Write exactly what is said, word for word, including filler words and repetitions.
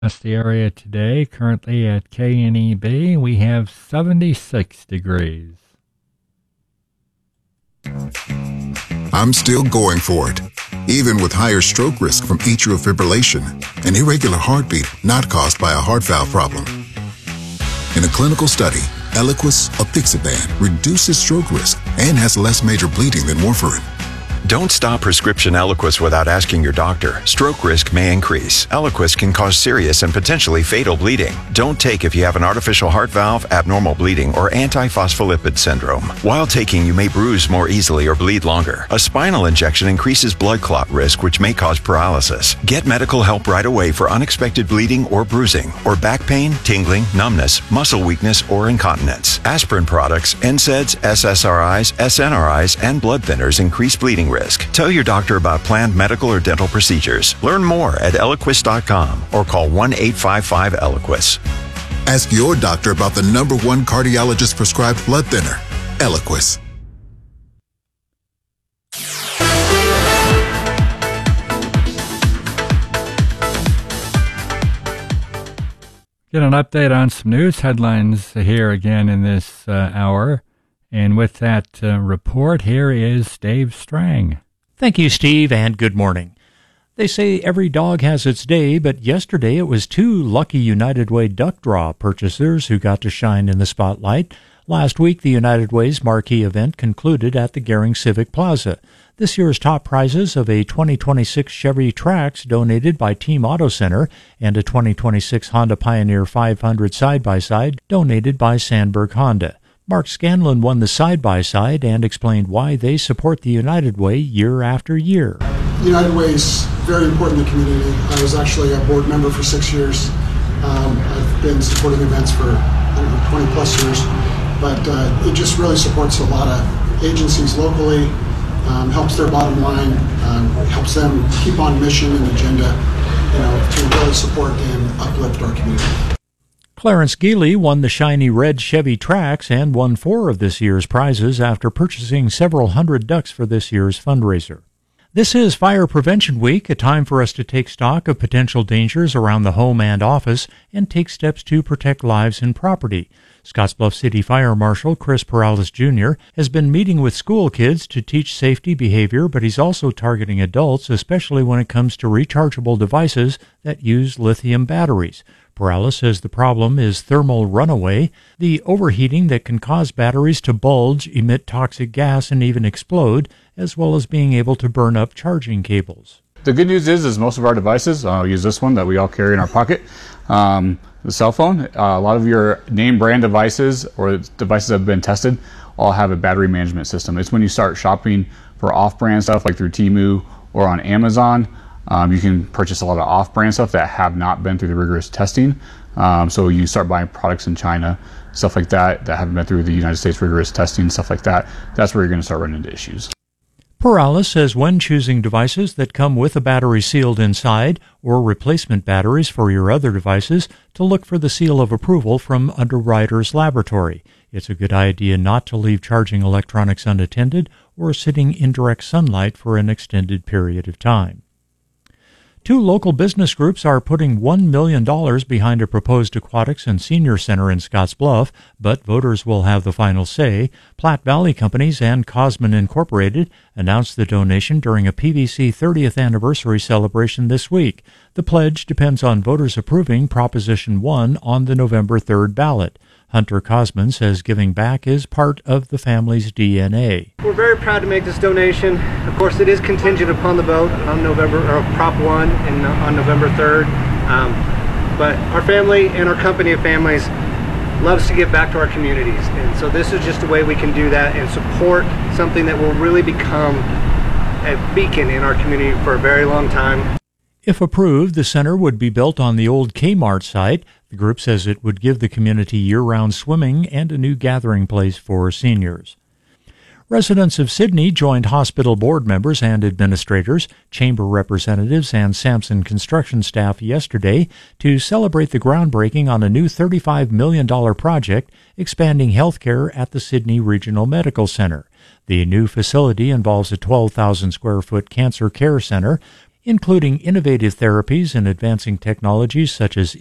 That's the area today. Currently at K N E B, we have seventy-six degrees. I'm still going for it, even with higher stroke risk from atrial fibrillation, an irregular heartbeat not caused by a heart valve problem. In a clinical study, Eliquis apixaban reduces stroke risk and has less major bleeding than warfarin. Don't stop prescription Eliquis without asking your doctor. Stroke risk may increase. Eliquis can cause serious and potentially fatal bleeding. Don't take if you have an artificial heart valve, abnormal bleeding, or antiphospholipid syndrome. While taking, you may bruise more easily or bleed longer. A spinal injection increases blood clot risk, which may cause paralysis. Get medical help right away for unexpected bleeding or bruising, or back pain, tingling, numbness, muscle weakness, or incontinence. Aspirin products, N SAIDs, S S R Is, S N R Is, and blood thinners increase bleeding risk. Tell your doctor about planned medical or dental procedures. Learn more at Eliquis dot com or call one eight five five Eliquis. Ask your doctor about the number one cardiologist prescribed blood thinner, Eliquis. Get an update on some news headlines here again in this uh, hour. And with that uh, report, here is Dave Strang. Thank you, Steve, and good morning. They say every dog has its day, but yesterday it was two lucky United Way duck draw purchasers who got to shine in the spotlight. Last week, the United Way's marquee event concluded at the Gehring Civic Plaza. This year's top prizes of a twenty twenty-six Chevy Trax donated by Team Auto Center and a twenty twenty-six Honda Pioneer five hundred side-by-side donated by Sandberg Honda. Mark Scanlon won the side-by-side and explained why they support the United Way year after year. United Way is very important to the community. I was actually a board member for six years. Um, I've been supporting events for I don't know, twenty plus years, but uh, it just really supports a lot of agencies locally, um, helps their bottom line, um, helps them keep on mission and agenda, you know, to really support and uplift our community. Clarence Geely won the shiny red Chevy Trax and won four of this year's prizes after purchasing several hundred ducks for this year's fundraiser. This is Fire Prevention Week, a time for us to take stock of potential dangers around the home and office and take steps to protect lives and property. Scottsbluff City Fire Marshal Chris Perales Junior has been meeting with school kids to teach safety behavior, but he's also targeting adults, especially when it comes to rechargeable devices that use lithium batteries. Perales says the problem is thermal runaway, the overheating that can cause batteries to bulge, emit toxic gas, and even explode, as well as being able to burn up charging cables. The good news is, is most of our devices, I'll use this one that we all carry in our pocket, um, the cell phone, uh, a lot of your name brand devices or devices that have been tested all have a battery management system. It's when you start shopping for off-brand stuff like through Temu or on Amazon, Um, you can purchase a lot of off-brand stuff that have not been through the rigorous testing. Um, so you start buying products in China, stuff like that, that haven't been through the United States rigorous testing, stuff like that. That's where you're going to start running into issues. Perales says when choosing devices that come with a battery sealed inside or replacement batteries for your other devices, to look for the seal of approval from Underwriters Laboratory. It's a good idea not to leave charging electronics unattended or sitting in direct sunlight for an extended period of time. Two local business groups are putting one million dollars behind a proposed aquatics and senior center in Scottsbluff, but voters will have the final say. Platte Valley Companies and Cosman Incorporated announced the donation during a P V C thirtieth anniversary celebration this week. The pledge depends on voters approving Proposition one on the November third ballot. Hunter Cosman says giving back is part of the family's D N A. We're very proud to make this donation. Of course, it is contingent upon the vote on November, or Prop one and on November third. Um, but our family and our company of families loves to give back to our communities. And so this is just a way we can do that and support something that will really become a beacon in our community for a very long time. If approved, the center would be built on the old Kmart site. The group says it would give the community year-round swimming and a new gathering place for seniors. Residents of Sydney joined hospital board members and administrators, chamber representatives, and Sampson construction staff yesterday to celebrate the groundbreaking on a new thirty-five million dollars project expanding health care at the Sydney Regional Medical Center. The new facility involves a twelve thousand square foot cancer care center. including innovative therapies and advancing technologies such as